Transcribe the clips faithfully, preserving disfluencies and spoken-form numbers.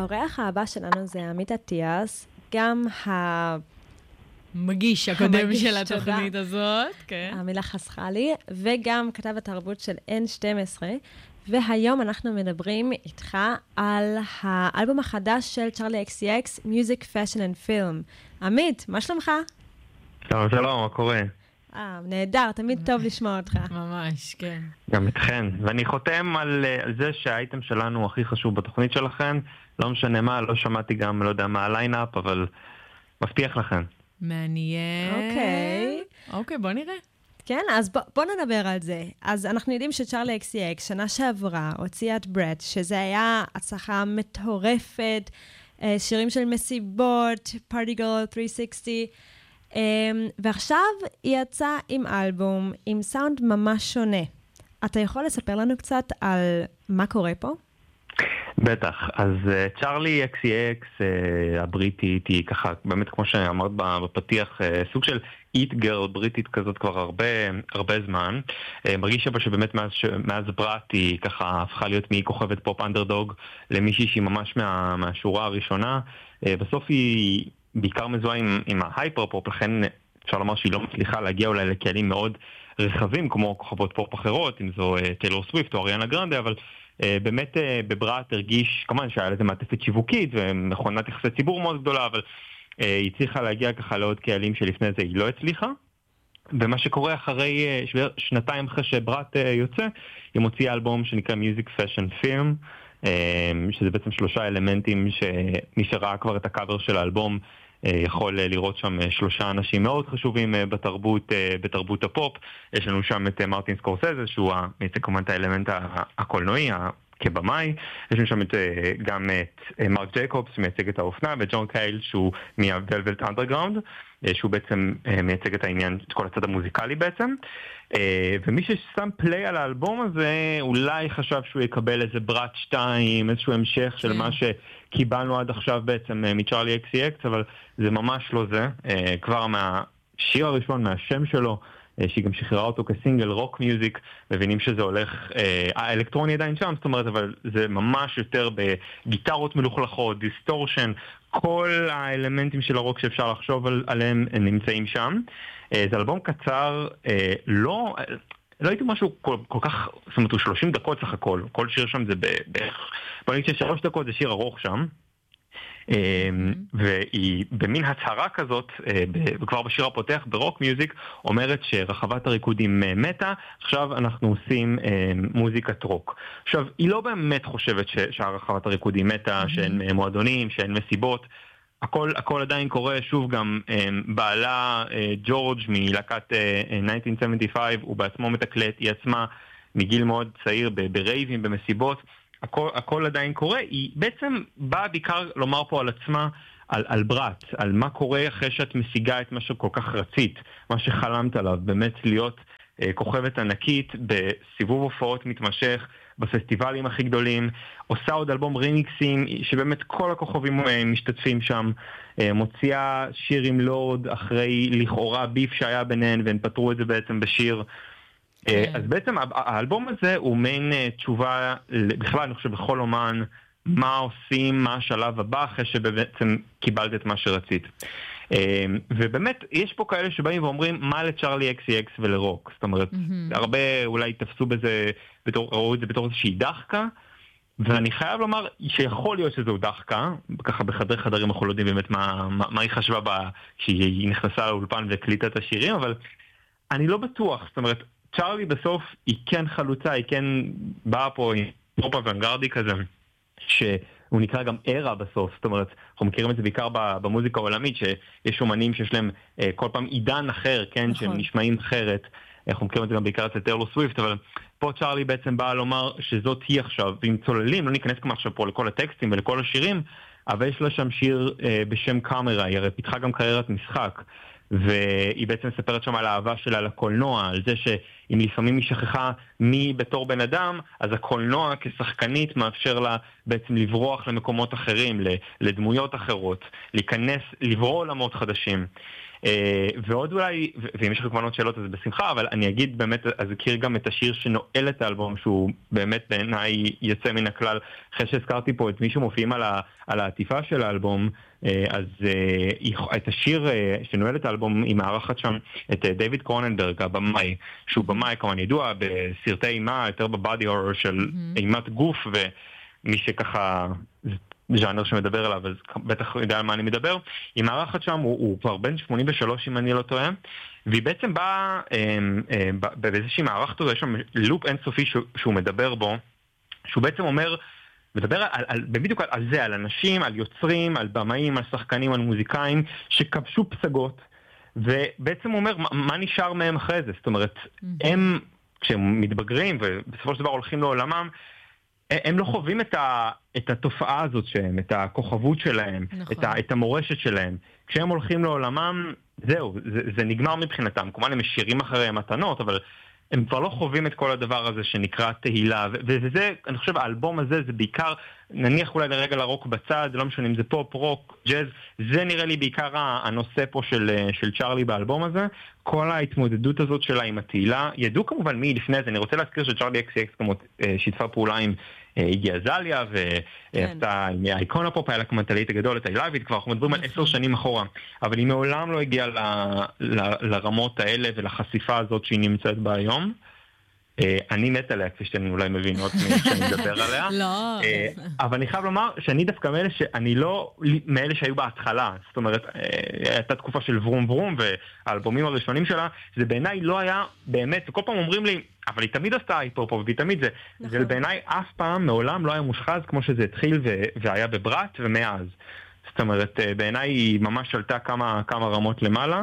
האורח הבא שלנו זה עמית אטיאס, גם המגיש הקודם של התוכנית הזאת, כן. המילה חסכה לי, וגם כתב התרבות של אן שתים עשרה, והיום אנחנו מדברים איתך על האלבום החדש של צ'ארלי אקס סי אקס, Music, Fashion and Film. עמית, מה שלומך? שלום, שלום, מה קורה? אה, נהדר, תמיד טוב לשמוע אותך. ממש, כן. גם אתכן, ואני חותם על, על זה שהאייטם שלנו הכי חשוב בתוכנית שלכן, לא משנה מה, לא שמעתי גם, לא יודע מה הליינאפ, אבל מבטיח לכן. מעניין. אוקיי. אוקיי, בוא נראה. כן, אז בוא, בוא נדבר על זה. אז אנחנו יודעים שצ'ארלי אקס סי אקס, שנה שעברה, הוציאה את ברט, שזה היה הצלחה מטורפת, שירים של מסיבות, Party Girl שלוש מאות שישים, ועכשיו היא יצאה עם אלבום, עם סאונד ממש שונה. אתה יכול לספר לנו קצת על מה קורה פה? בטח, אז צ'ארלי אקס סי אקס הבריטית היא ככה, באמת כמו שאמרת בפתיח, סוג של איט גרל בריטית כזאת כבר הרבה, הרבה זמן. מרגיש אבל שבאמת מאז, מאז ברט היא ככה הפכה להיות מכוכבת פופ אנדרדוג למישהי שהיא ממש מה, מהשורה הראשונה. בסוף היא בעיקר מזוהה עם, עם ההייפר פופ, לכן אפשר לומר שהיא לא מצליחה להגיע אולי לקהלים מאוד רחבים כמו כוכבות פופ אחרות, אם זו טיילור סוויפט או אריאנה גרנדה, אבל באמת בברט הרגיש, כמובן שהיה לזה מעטפת שיווקית ומכונת יחסי ציבור מאוד גדולה, אבל היא צריכה להגיע ככה לעוד קהלים שלפני זה היא לא הצליחה. ומה שקורה אחרי, שנתיים אחרי שברט יוצא, היא מוציאה אלבום שנקרא Music, Fashion, Film, שזה בעצם שלושה אלמנטים שמי שראה כבר את הקאבר של האלבום יכול לראות שם שלושה אנשים מאוד חשובים בתרבות, בתרבות הפופ. יש לנו שם את מרטין סקורסזה, שהוא מייצג כמובן את האלמנט הקולנועי, כבמאי. יש לנו שם את, גם את מרק ג'ייקובס, שמייצג את האופנה, וג'ון קייל, שהוא מה-Velvet Underground, שהוא בעצם מייצג את העניין, את כל הצד המוזיקלי בעצם. ומי ששם פליי על האלבום הזה, אולי חשב שהוא יקבל איזה ברט שתיים, איזשהו המשך של מה שקיבלנו עד עכשיו בעצם מצ'ארלי אקס סי אקס, אבל זה ממש לא זה. כבר מהשיר הראשון, מהשם שלו, שהיא גם שחררה אותו כסינגל רוק מיוזיק, מבינים שזה הולך, האלקטרוני עדיין שם, זאת אומרת, אבל זה ממש יותר בגיטרות מלוכלכות, דיסטורשן, כל האלמנטים של הרוק שאפשר לחשוב על, עליהם נמצאים שם. זה אלבום קצר, לא, לא הייתי משהו כל, כל כך, זאת אומרת, הוא שלושים דקות סך הכל, כל שיר שם זה בערך, בוא נגיד ששלוש דקות זה שיר ארוך שם, והיא במין הצהרה כזאת, כבר בשיר הפותח ברוק מיוזיק, אומרת שרחבת הריקודים מתה, עכשיו אנחנו עושים מוזיקת רוק. עכשיו, היא לא באמת חושבת שהרחבת הריקודים מתה, שאין מועדונים, שאין מסיבות, הכל, הכל עדיין קורה. שוב, גם בעלה ג'ורג' מלהקת אלף תשע מאות שבעים וחמש, הוא בעצמו מתקלט, היא עצמה מגיל מאוד צעיר ברייבים, במסיבות, הכל, הכל עדיין קורה. היא בעצם באה בעיקר לומר פה על עצמה, על, על ברט, על מה קורה אחרי שאת משיגה את מה שכל כך רצית, מה שחלמת עליו, באמת להיות אה, כוכבת ענקית בסיבוב הופעות מתמשך, בפסטיבלים הכי גדולים, עושה עוד אלבום רימיקסים, שבאמת כל הכוכבים אה, משתתפים שם, אה, מוציאה שיר עם לורד אחרי לכאורה ביף שהיה ביניהן, והן פתרו את זה בעצם בשיר. אז בעצם האלבום הזה הוא מעין תשובה, בכלל אני חושב בכל אומן, מה עושים, מה השלב הבא אחרי שבעצם קיבלת את מה שרצית. ובאמת יש פה כאלה שבאים ואומרים מה לצ'ארלי אקס סי אקס ולרוק, זאת אומרת, הרבה אולי תפסו בזה, ראו את זה בתור איזושהי דחקה, ואני חייב לומר שיכול להיות שזו דחקה, ככה בחדרי חדרים אנחנו לא יודעים באמת מה, מה, מה היא חשבה בה כשהיא נכנסה לאולפן והקליטה את השירים, אבל אני לא בטוח, זאת אומרת, צ'ארלי בסוף היא כן חלוצה, היא כן באה פה עם פופ אוונגרדי כזה, שהוא נקרא גם ארה בסוף, זאת אומרת, אנחנו מכירים את זה בעיקר במוזיקה העולמית, שיש אומנים שיש להם כל פעם עידן אחר, כן, שהם נשמעים אחרת, אנחנו מכירים את זה גם בעיקר אצל טיילור סוויפט, אבל פה צ'ארלי בעצם באה לומר שזאת היא עכשיו, ועם צוללים, לא ניכנס כמה עכשיו פה לכל הטקסטים ולכל השירים, אבל יש לה שם שיר בשם קאמרה, היא הרי פיתחה גם קריירת משחק, והיא בעצם מספרת שם על האהבה שלה לקולנוע, על זה שהיא אם לפעמים היא שכחה מי בתור בן אדם, אז הקולנוע כשחקנית מאפשר לה בעצם לברוח למקומות אחרים, לדמויות אחרות, להיכנס, לברוא עולמות חדשים. ועוד אולי, ואם יש לך כוונות שאלות אז בשמחה, אבל אני אגיד באמת, אז אכיר גם את השיר שנועל את האלבום, שהוא באמת בעיניי יוצא מן הכלל. אחרי שהזכרתי פה את מי שמופיעים על, ה, על העטיפה של האלבום, אז את השיר שנועל את האלבום היא מארחת שם את דיוויד קרוננברג, הבמאי, שהוא במאי כמובן ידוע בסרטי אימה, יותר בבאדי הורר של אימת גוף, ומי שככה ז'אנר שמדבר עליו, אז בטח יודע על מה אני מדבר. היא מארחת שם, הוא, הוא כבר בן שמונים ושלוש אם אני לא טועה, והיא בעצם באה באיזושהי מארחת, יש שם לופ אינסופי שהוא, שהוא מדבר בו, שהוא בעצם אומר, מדבר על, על, בדיוק על, על זה, על אנשים, על יוצרים, על במאים, על שחקנים, על מוזיקאים, שכבשו פסגות, ובעצם הוא אומר, מה, מה נשאר מהם אחרי זה? זאת אומרת, mm-hmm. הם, כשהם מתבגרים, ובסופו של דבר הולכים לעולמם, הם לא חווים את, ה, את התופעה הזאת שהם, את הכוכבות שלהם, נכון. את, ה, את המורשת שלהם. כשהם הולכים לעולמם, זהו, זה, זה נגמר מבחינתם. כמובן הם משאירים אחריהם מתנות, אבל הם כבר לא חווים את כל הדבר הזה שנקרא תהילה. וזה, אני חושב, האלבום הזה זה בעיקר, נניח אולי לרגע לרוק בצד, לא משנה אם זה פופ, רוק, ג'אז, זה נראה לי בעיקר הנושא פה של, של צ'ארלי באלבום הזה. כל ההתמודדות הזאת שלה עם התהילה, ידעו כמובן מי לפני זה. אני רוצה להזכיר שצ'ארלי אקס אקס כמו שיתפה פעולה עם הגיע זליה, ועשתה האיקון הפופ, היה לה כמנטלית הגדול, את הילאבית, כבר אנחנו מדברים על עשר שנים אחורה, אבל היא מעולם לא הגיעה לרמות האלה ולחשיפה הזאת שהיא נמצאת בה היום. אני מת עליה, כפי שאתם אולי מבינות שאני מדבר עליה. לא. אבל אני חייב לומר שאני דווקא מאלה שאני לא מאלה שהיו בהתחלה. זאת אומרת, הייתה תקופה של ורום ורום, והאלבומים הראשונים שלה, זה בעיניי לא היה באמת, וכל פעם אומרים לי, אבל היא תמיד עשתה היפופ, והיא תמיד זה. זה בעיניי אף פעם, מעולם לא היה מושחז כמו שזה התחיל והיה בברט ומאז. זאת אומרת, בעיניי היא ממש עלתה כמה רמות למעלה,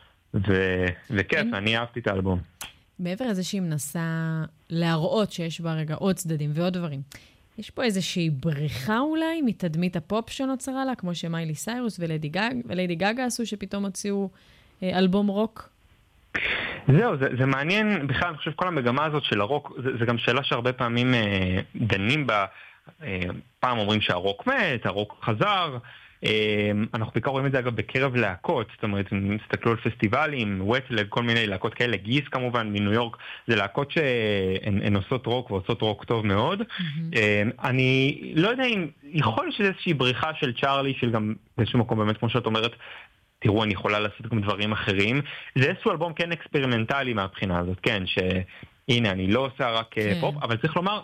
וכיף, אני אהבתי את האלבום. מעבר לזה שהיא מנסה להראות שיש בה רגע עוד צדדים ועוד דברים, יש פה איזושהי בריחה אולי מתדמית הפופ שנוצרה לה, כמו שמיילי סיירוס וליידי גאגה, וליידי גאגה עשו שפתאום הוציאו אה, אלבום רוק? זהו, זה, זה מעניין, בכלל אני חושב כל המגמה הזאת של הרוק, זה, זה גם שאלה שהרבה פעמים אה, דנים בה, אה, פעם אומרים שהרוק מת, הרוק חזר, אנחנו בעיקר רואים את זה אגב בקרב להקות, זאת אומרת, אם נסתכלו על פסטיבלים, ווטלב, כל מיני להקות כאלה, גיס כמובן מניו יורק, זה להקות שהן עושות רוק ועושות רוק טוב מאוד. אני לא יודע אם, יכול להיות שזה איזושהי בריחה של צ'ארלי, של גם באיזשהו מקום באמת, כמו שאת אומרת, תראו, אני יכולה לעשות גם דברים אחרים. זה איזשהו אלבום כן אקספרימנטלי מהבחינה הזאת, כן, שהנה, אני לא עושה רק פופ, אבל צריך לומר,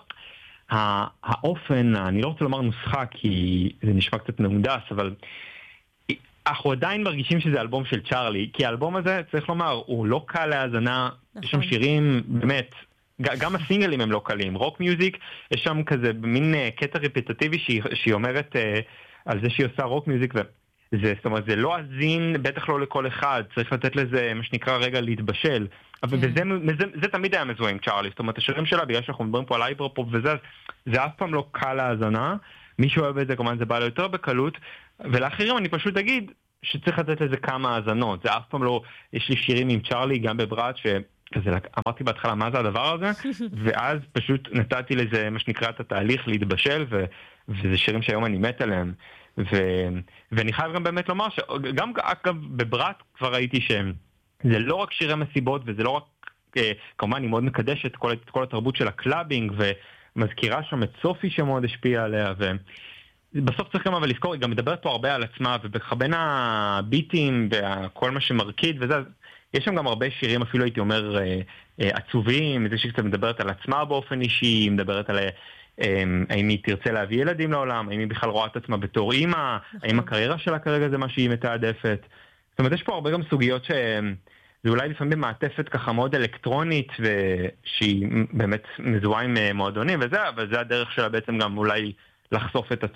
האופן, אני לא רוצה לומר נוסחה כי זה נשמע קצת מהונדס, אבל אנחנו עדיין מרגישים שזה אלבום של צ'ארלי, כי האלבום הזה, צריך לומר, הוא לא קל להאזנה, יש שם שירים, באמת, גם הסינגלים הם לא קלים, רוק מיוזיק, יש שם כזה מין קטע רפטטיבי שהיא אומרת על זה שהיא עושה רוק מיוזיק, וזה, זאת אומרת, זה לא עזין, בטח לא לכל אחד, צריך לתת לזה, מה שנקרא, רגע להתבשל. אבל זה, זה, זה תמיד היה מזוהה עם צ'ארלי, זאת אומרת, השירים שלה, בגלל שאנחנו מדברים פה על הייפר-פופ וזה, זה אף פעם לא קל להאזנה, מי שאוהב את זה, כמובן זה בא לו יותר בקלות, ולאחרים אני פשוט אגיד שצריך לתת לזה כמה האזנות, זה אף פעם לא, יש לי שירים עם צ'ארלי, גם בברט, שכזה, אמרתי בהתחלה, מה זה הדבר הזה? ואז פשוט נתתי לזה, מה שנקרא, את התהליך להתבשל, ו, וזה שירים שהיום אני מת עליהם. ו, ואני חייב גם באמת לומר, שגם אגב, בברט כבר ראיתי שהם, זה לא רק שירי מסיבות, וזה לא רק, כמובן, היא מאוד מקדשת את כל, את כל התרבות של הקלאבינג, ומזכירה שם את סופי שמאוד השפיעה עליה, ובסוף צריך גם אבל לזכור, היא גם מדברת פה הרבה על עצמה, ובבין הביטים וכל מה שמרקיד וזה, יש שם גם הרבה שירים, אפילו הייתי אומר, עצובים, זה שקצת מדברת על עצמה באופן אישי, היא מדברת על האם היא תרצה להביא ילדים לעולם, האם היא בכלל רואה את עצמה בתור אימא, האם הקריירה שלה כרגע זה מה שהיא מתעדפת. זאת אומרת, יש פה הרבה גם סוגיות שזה אולי לפעמים מעטפת ככה מאוד אלקטרונית, ושהיא באמת מזוהה עם מועדונים וזה, אבל זה הדרך שלה בעצם גם אולי לחשוף את עצמה.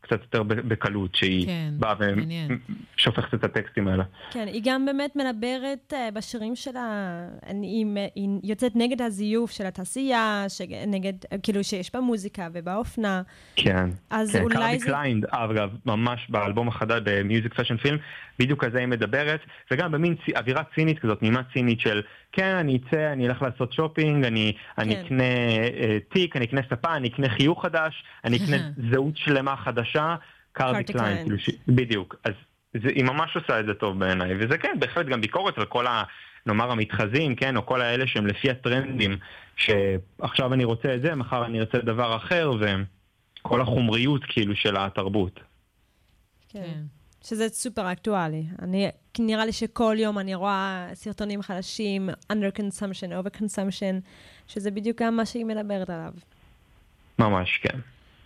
קצת יותר בקלות, שהיא כן, באה ושופכת את הטקסטים האלה. כן, היא גם באמת מדברת uh, בשירים שלה, היא, היא יוצאת נגד הזיוף של התעשייה, נגד, כאילו שיש בה מוזיקה ובאופנה. כן, אז כן. אולי קרבי זה... קליינד, אגב, ממש באלבום החדש, במיוזיק פשן פילם, בדיוק כזה היא מדברת, וגם במין צ... אווירה צינית כזאת, נימה צינית של, כן, אני אצא, אני אלך לעשות שופינג, אני, כן. אני אקנה אה, תיק, אני אקנה ספה, אני אקנה חיוך חדש, אני אקנה זהות שלמה חדשה, קרבי קליינד, כאילו ש... בדיוק. אז זה, היא ממש עושה את זה טוב בעיניי, וזה כן, בהחלט גם ביקורת על כל ה... נאמר המתחזים, כן, או כל האלה שהם לפי הטרנדים, שעכשיו אני רוצה את זה, מחר אני ארצה דבר אחר, וכל החומריות כאילו של התרבות. כן. שזה סופר אקטואלי. אני, נראה לי שכל יום אני רואה סרטונים חדשים, under consumption, over consumption, שזה בדיוק גם מה שהיא מדברת עליו. ממש, כן.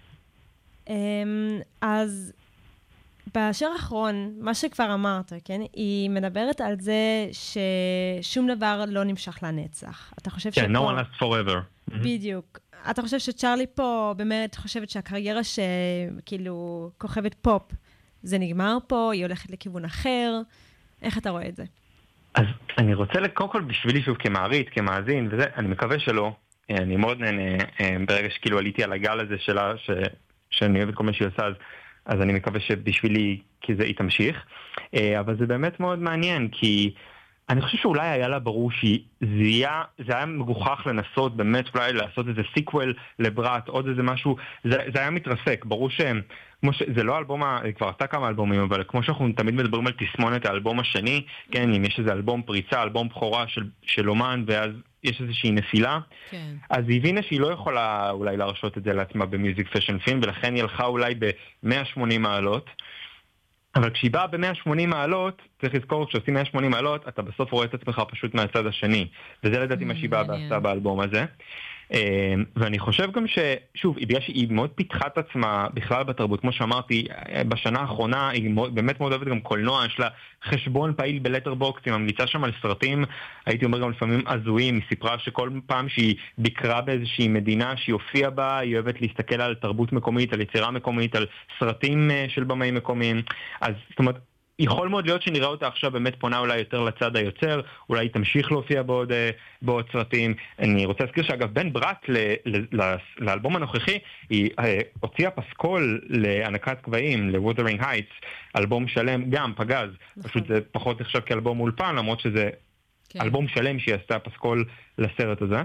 אז בשיר האחרון, מה שכבר אמרת, כן? היא מדברת על זה ששום דבר לא נמשך לנצח. אתה חושב כן, שפה... no one lasts forever. בדיוק. אתה חושב שצ'רלי פה באמת חושבת שהקריירה שכאילו כוכבת פופ, זה נגמר פה, היא הולכת לכיוון אחר? איך אתה רואה את זה? אז אני רוצה, קודם כל בשבילי שוב כמעריץ, כמאזין, וזה, אני מקווה שלא. אני מאוד נהנה ברגע שכאילו עליתי על הגל הזה שלה, ש... שאני אוהב את כל מה שהיא עושה, אז, אז אני מקווה שבשבילי, כי זה היא תמשיך. אבל זה באמת מאוד מעניין, כי אני חושב שאולי היה לה ברור שזה היה, זה היה מגוחך לנסות באמת אולי לעשות איזה סיקוול לברת, עוד איזה משהו, זה, זה היה מתרסק. ברור שהם, כמו ש... זה לא אלבום, כבר עשתה כמה אלבומים, אבל כמו שאנחנו תמיד מדברים על תסמונת האלבום השני, כן, אם יש איזה אלבום פריצה, אלבום בכורה של, של אומן, ואז יש איזושהי נפילה, כן. אז היא הבינה שהיא לא יכולה אולי להרשות את זה לעצמה במיוזיק פשן פילם, ולכן היא הלכה אולי ב-מאה ושמונים מעלות, אבל כשהיא באה ב-מאה ושמונים מעלות, צריך לזכור, כשעושים מאה ושמונים מעלות, אתה בסוף רואה את עצמך פשוט מהצד השני, וזה לדעתי מה שהיא באה ועשתה באלבום הזה. ואני חושב גם ששוב, בגלל שהיא מאוד פיתחה את עצמה בכלל בתרבות, כמו שאמרתי, בשנה האחרונה היא באמת מאוד אוהבת גם קולנוע, יש לה חשבון פעיל בלטרבוקס, היא ממליצה שם על סרטים, הייתי אומר גם לפעמים עזויים, היא סיפרה שכל פעם שהיא ביקרה באיזושהי מדינה שהיא הופיעה בה, היא אוהבת להסתכל על תרבות מקומית, על יצירה מקומית, על סרטים של במאים מקומיים, אז זאת אומרת, יכול מאוד להיות שנראה אותה עכשיו באמת פונה אולי יותר לצד היוצר, אולי היא תמשיך להופיע בעוד, בעוד סרטים. אני רוצה להזכיר שאגב, בן ברט ל, ל, ל, לאלבום הנוכחי, היא הוציאה פסקול להענקת גבהים, ל-Wuthering Heights, אלבום שלם, גם פגז. נכון. פשוט זה פחות נחשב כאלבום אולפן, למרות שזה כן. אלבום שלם שהיא עשתה פסקול לסרט הזה.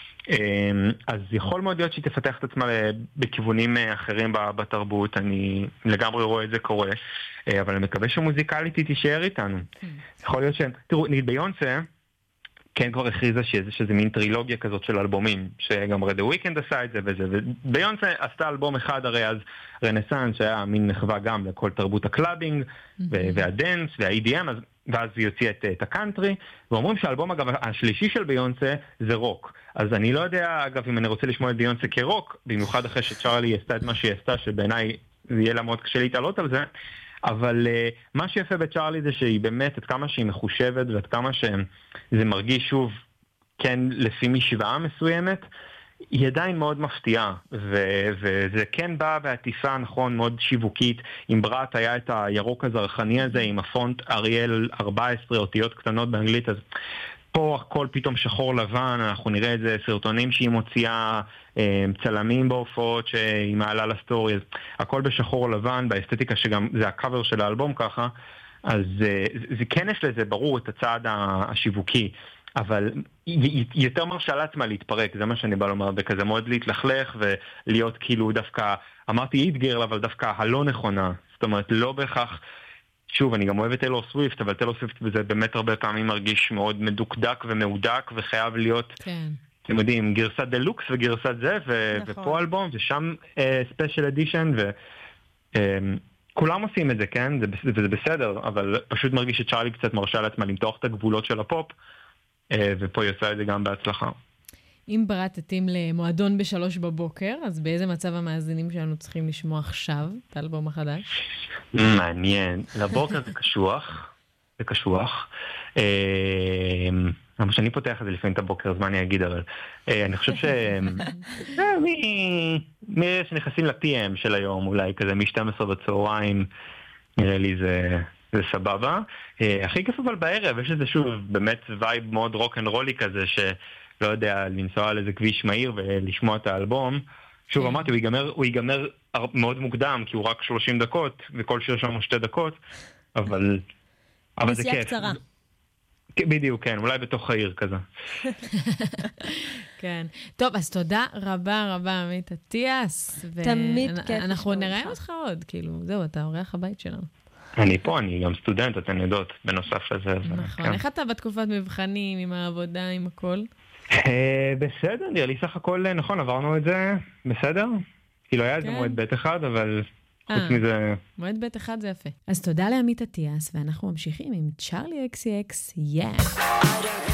אז יכול מאוד להיות שהיא תפתח את עצמה בכיוונים אחרים בתרבות, אני לגמרי רואה את זה קורה, אבל אני מקווה שמוזיקלית היא תישאר איתנו. יכול להיות ש... תראו, נגיד ביונסה, כן כבר הכריזה שזה מין טרילוגיה כזאת של אלבומים, שגם The Weeknd עשה את זה וזה, וביונסה עשתה אלבום אחד הרי אז רנסנס, שהיה מין נחווה גם לכל תרבות הקלאבינג, והדנס וה-אי די אם, אז ואז היא הוציאה את, את הקאנטרי, ואומרים שהאלבום אגב השלישי של ביונסה זה רוק. אז אני לא יודע אגב אם אני רוצה לשמוע את ביונסה כרוק, במיוחד אחרי שצ'רלי עשתה את מה שהיא עשתה, שבעיניי זה יהיה לה מאוד קשה להתעלות על זה, אבל uh, מה שיפה בצ'רלי זה שהיא באמת, עד כמה שהיא מחושבת ועד כמה שזה מרגיש שוב, כן, לפי משוואה מסוימת, היא עדיין מאוד מפתיעה, ו- וזה כן בא בעטיפה, נכון, מאוד שיווקית. עם ברט היה את הירוק הזרחני הזה, עם הפונט אריאל ארבע עשרה אותיות קטנות באנגלית, אז פה הכל פתאום שחור לבן, אנחנו נראה את זה, סרטונים שהיא מוציאה, צלמים בהופעות שהיא מעלה לסטורי, אז הכל בשחור לבן, באסתטיקה שגם זה הקאבר של האלבום ככה, אז זה, זה כן יש לזה ברור את הצעד השיווקי, אבל היא יותר מרשה לעצמה להתפרק, זה מה שאני בא לומר, בכזה מאוד להתלכלך ולהיות כאילו דווקא, אמרתי איט גירל, אבל דווקא הלא נכונה, זאת אומרת לא בהכרח, שוב אני גם אוהב את טלור סוויפט, אבל טלור סוויפט וזה באמת הרבה פעמים מרגיש מאוד מדוקדק ומהודק וחייב להיות, כן. אתם יודעים, גרסת דלוקס וגרסת זה, ו- נכון. ופה אלבום ושם ספיישל אדישן ו... Uh, כולם עושים את זה, כן? זה, וזה בסדר, אבל פשוט מרגיש שצ'רלי קצת מרשה לעצמה למתוח את הגבולות של הפופ, ופה היא עושה את זה גם בהצלחה. אם ברטטים למועדון בשלוש בבוקר, אז באיזה מצב המאזינים שלנו צריכים לשמוע עכשיו את האלבום החדש? מעניין. לבוקר זה קשוח, זה קשוח. למה שאני פותח את זה לפעמים את הבוקר, אז מה אני אגיד, אבל אני חושב ש... מי שנכנסים ל-פי אם של היום, אולי כזה מ-שתים עשרה בצהריים, נראה לי זה... זה סבבה. הכי כיף אבל בערב, יש איזה שוב באמת וייב מאוד רוק אנד רולי כזה, שלא יודע, לנסוע על איזה כביש מהיר ולשמוע את האלבום. שוב אמרתי, הוא ייגמר, הוא ייגמר מאוד מוקדם, כי הוא רק שלושים דקות, וכל שיר שם שתי דקות, אבל... אבל זה כיף. נסיעה קצרה. בדיוק, כן, אולי בתוך העיר כזה. כן. טוב, אז תודה רבה רבה, עמית אטיאס. תמיד כיף. אנחנו נראה אותך עוד, כאילו, זהו, אתה אורח הבית שלנו. אני פה, אני גם סטודנט, אתן יודעות, בנוסף לזה. נכון, איך אתה בתקופת מבחנים, עם העבודה, עם הכל? בסדר, נראה לי סך הכל, נכון, עברנו את זה, בסדר? כאילו היה איזה מועד בית אחד, אבל חוץ מזה... מועד בית אחד זה יפה. אז תודה לעמית אטיאס, ואנחנו ממשיכים עם צ'ארלי אקס אקס, יא!